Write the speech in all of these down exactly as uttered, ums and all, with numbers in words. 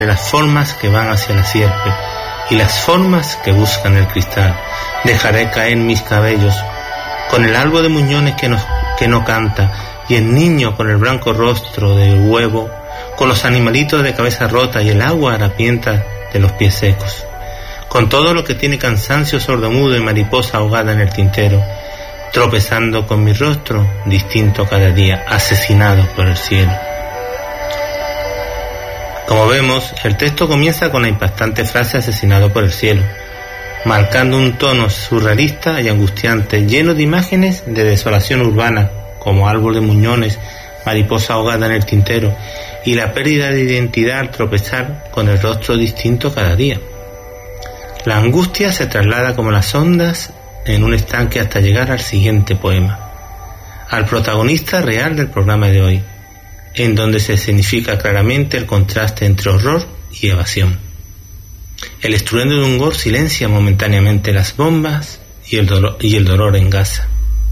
de las formas que van hacia la sierpe y las formas que buscan el cristal. Dejaré caer mis cabellos con el albo de muñones que no, que no canta, y el niño con el blanco rostro de huevo, con los animalitos de cabeza rota y el agua harapienta de los pies secos, con todo lo que tiene cansancio sordomudo y mariposa ahogada en el tintero, tropezando con mi rostro distinto cada día, asesinado por el cielo. Como vemos, el texto comienza con la impactante frase asesinado por el cielo, marcando un tono surrealista y angustiante, lleno de imágenes de desolación urbana, como árbol de muñones, mariposa ahogada en el tintero, y la pérdida de identidad al tropezar con el rostro distinto cada día. La angustia se traslada como las ondas en un estanque hasta llegar al siguiente poema, al protagonista real del programa de hoy, en donde se significa claramente el contraste entre horror y evasión. El estruendo de un gor silencia momentáneamente las bombas y el dolor, y el dolor en Gaza.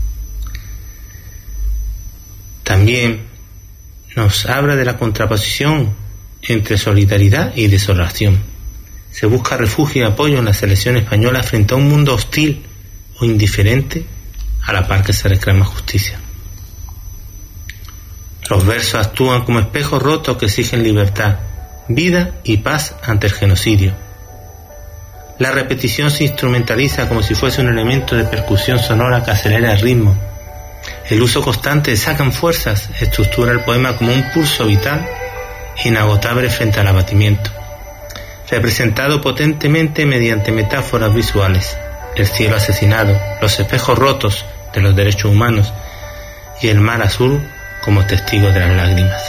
También nos habla de la contraposición entre solidaridad y desolación. Se busca refugio y apoyo en la selección española frente a un mundo hostil o indiferente, a la par que se reclama justicia. Los versos actúan como espejos rotos que exigen libertad, vida y paz ante el genocidio. La repetición se instrumentaliza como si fuese un elemento de percusión sonora que acelera el ritmo. El uso constante de sacan fuerzas estructura el poema como un pulso vital inagotable frente al abatimiento, representado potentemente mediante metáforas visuales: el cielo asesinado, los espejos rotos de los derechos humanos y el mar azul como testigo de las lágrimas.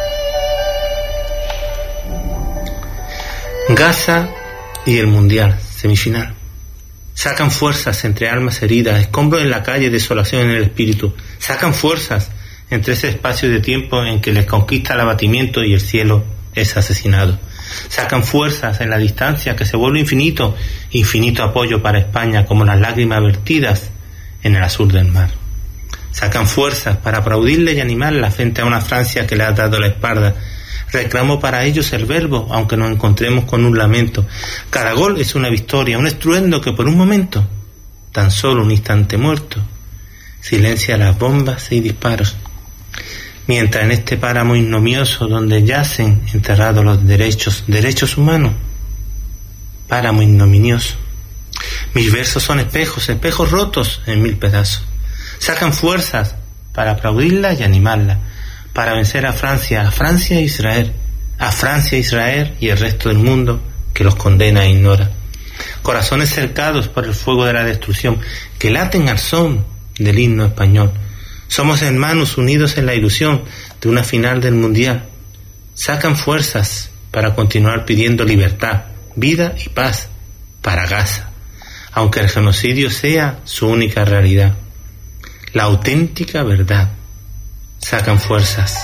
Gaza y el Mundial, semifinal. Sacan fuerzas entre almas heridas, escombros en la calle, desolación en el espíritu. Sacan fuerzas entre ese espacio de tiempo en que les conquista el abatimiento y el cielo es asesinado. Sacan fuerzas en la distancia que se vuelve infinito, infinito apoyo para España, como las lágrimas vertidas en el azul del mar. Sacan fuerzas para aplaudirle y animarla frente a una Francia que le ha dado la espalda. Reclamo para ellos el verbo, aunque nos encontremos con un lamento. Cada gol es una victoria, un estruendo que por un momento, tan solo un instante muerto, silencia las bombas y disparos. Mientras en este páramo ignominioso donde yacen enterrados los derechos, derechos humanos, páramo ignominioso. Mis versos son espejos, espejos rotos en mil pedazos. Sacan fuerzas para aplaudirla y animarla, para vencer a Francia, a Francia e Israel, a Francia, Israel y el resto del mundo que los condena e ignora. Corazones cercados por el fuego de la destrucción, que laten al son del himno español. Somos hermanos unidos en la ilusión de una final del Mundial. Sacan fuerzas para continuar pidiendo libertad, vida y paz para Gaza, aunque el genocidio sea su única realidad. La auténtica verdad. Sacan fuerzas.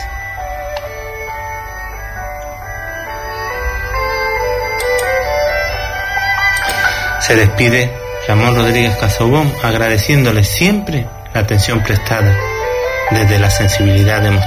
Se despide Ramón Rodríguez Casaubon, agradeciéndole siempre la atención prestada desde la sensibilidad demostrada.